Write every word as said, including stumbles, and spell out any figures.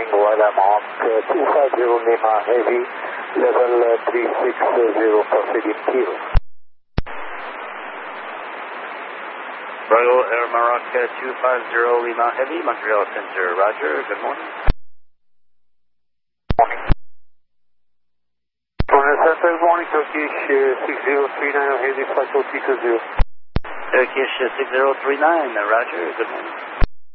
morning, while I'm on uh, two five zero Lima Heavy, level uh, three six zero, proceeding Kilo. Royal Air Maroc uh, two five zero Lima Heavy, Montreal Center, roger, good morning. Morning. Center, good morning, Turkish uh, six zero three nine Heavy, flight two two zero. Turkish uh, six zero three nine, uh, roger, good morning.